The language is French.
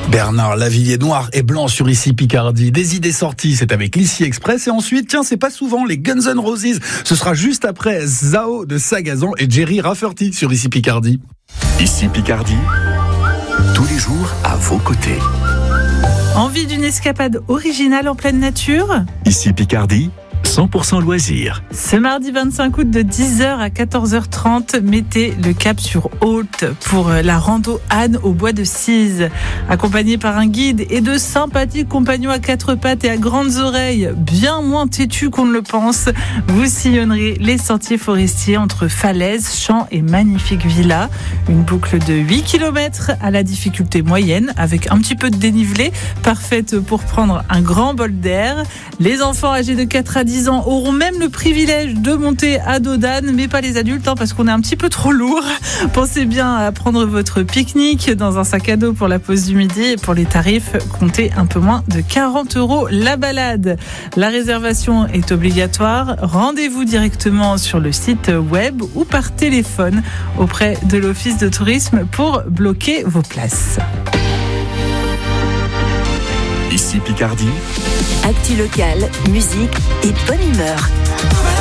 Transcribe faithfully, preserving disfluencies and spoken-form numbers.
Bernard Lavillier, noir et blanc sur Ici Picardie. Des idées sorties, c'est avec l'Ici Express. Et ensuite, tiens, c'est pas souvent, les Guns N' Roses. Ce sera juste après Zao de Sagazan et Jerry Rafferty sur Ici Picardie. Ici Picardie, tous les jours à vos côtés. Envie d'une escapade originale en pleine nature ? Ici Picardie, cent pour cent loisirs. Ce mardi vingt-cinq août de dix heures à quatorze heures trente, mettez le cap sur Haute pour la rando Anne au bois de Cise. Accompagné par un guide et de sympathiques compagnons à quatre pattes et à grandes oreilles, bien moins têtus qu'on ne le pense, vous sillonnerez les sentiers forestiers entre falaises, champs et magnifiques villas. Une boucle de huit kilomètres à la difficulté moyenne avec un petit peu de dénivelé, parfaite pour prendre un grand bol d'air. Les enfants âgés de quatre à dix ans auront même le privilège de monter à dos d'âne, mais pas les adultes hein, parce qu'on est un petit peu trop lourd. Pensez bien à prendre votre pique-nique dans un sac à dos pour la pause du midi, et pour les tarifs, comptez un peu moins de quarante euros la balade. La réservation est obligatoire. Rendez-vous directement sur le site web ou par téléphone auprès de l'Office de tourisme pour bloquer vos places. Ici Picardie, actu locale, musique et bonne humeur.